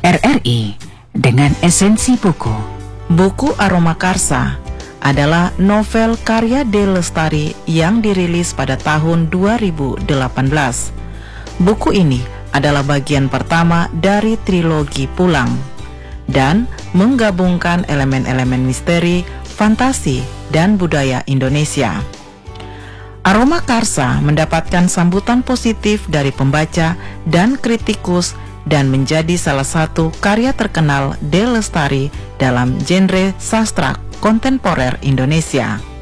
RRI dengan esensi buku. Buku Aroma Karsa adalah novel karya D. Lestari yang dirilis pada tahun 2018. Buku ini adalah bagian pertama dari trilogi Pulang dan menggabungkan elemen-elemen misteri, fantasi, dan budaya Indonesia. Aroma Karsa mendapatkan sambutan positif dari pembaca dan kritikus dan menjadi salah satu karya terkenal D. Lestari dalam genre sastra kontemporer Indonesia.